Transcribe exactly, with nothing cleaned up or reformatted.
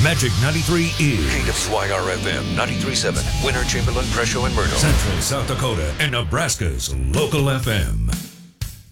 Magic ninety-three is K W Y R F M ninety-three point seven. Winter, Chamberlain, Presho, and Myrtle. Central South Dakota and Nebraska's local F M.